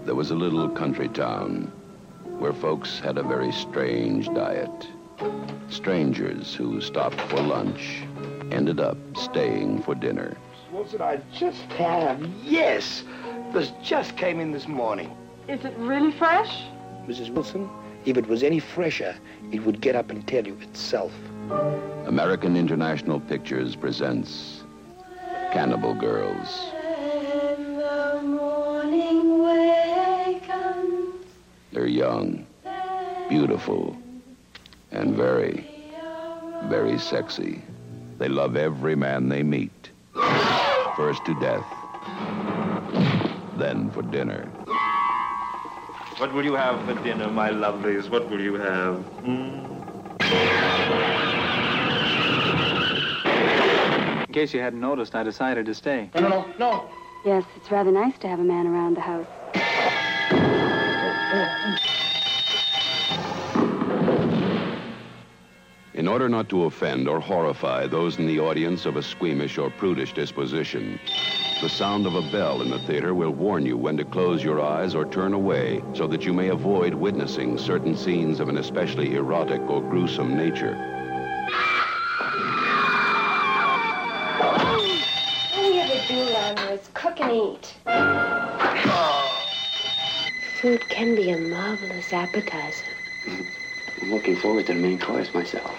there was a little country town where folks had a very strange diet. Strangers who stopped for lunch ended up staying for dinner. Wilson, I just have, yes. This just came in this morning. Is it really fresh? Mrs. Wilson, if it was any fresher, it would get up and tell you itself. American International Pictures presents Cannibal Girls. When the morning wakens, They're young, beautiful, and very, very sexy. They love every man they meet. First to death, then for dinner. What will you have for dinner, my lovelies? What will you have? In case you hadn't noticed, I decided to stay. No. Yes, it's rather nice to have a man around the house. In order not to offend or horrify those in the audience of a squeamish or prudish disposition, the sound of a bell in the theater will warn you when to close your eyes or turn away so that you may avoid witnessing certain scenes of an especially erotic or gruesome nature. all we ever do around here is cook and eat. Food can be a marvelous appetizer. I'm looking forward to the main course myself.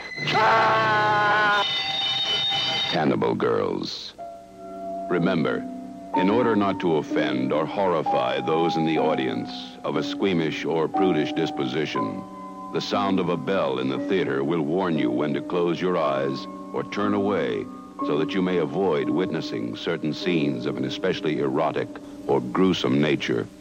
Cannibal Girls. Remember, in order not to offend or horrify those in the audience of a squeamish or prudish disposition, the sound of a bell in the theater will warn you when to close your eyes or turn away so that you may avoid witnessing certain scenes of an especially erotic or gruesome nature.